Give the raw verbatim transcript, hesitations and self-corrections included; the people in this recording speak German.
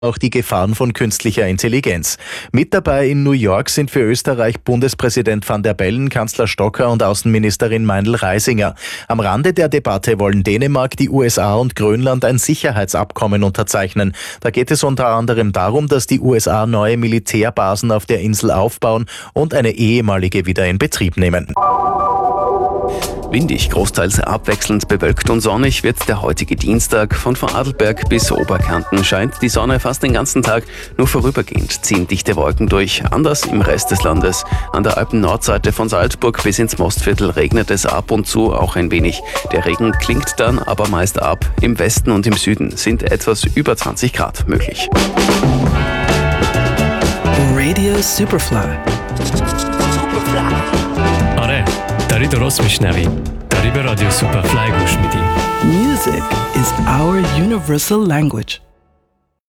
auch die Gefahren von künstlicher Intelligenz. Mit dabei in New York sind für Österreich Bundespräsident Van der Bellen, Kanzler Stocker und Außenministerin Meindl-Reisinger. Am Rande der Debatte wollen Dänemark, die U S A und Grönland ein Sicherheitsabkommen unterzeichnen. Da geht es unter anderem darum, dass die U S A neue Militärbasen auf der Insel aufbauen und eine ehemalige wieder in Betrieb nehmen. Windig, großteils abwechselnd bewölkt und sonnig wird der heutige Dienstag. Von Vorarlberg bis Oberkärnten scheint die Sonne fast den ganzen Tag, nur vorübergehend ziehen dichte Wolken durch. Anders im Rest des Landes. An der Alpen-Nordseite von Salzburg bis ins Mostviertel regnet es ab und zu auch ein wenig. Der Regen klingt dann aber meist ab. Im Westen und im Süden sind etwas über zwanzig Grad möglich. Radio Superfly. Superfly. Are, tady to rozsmiešňavý. Tady by Radio Superfly gúš mi tým. Music is our universal language.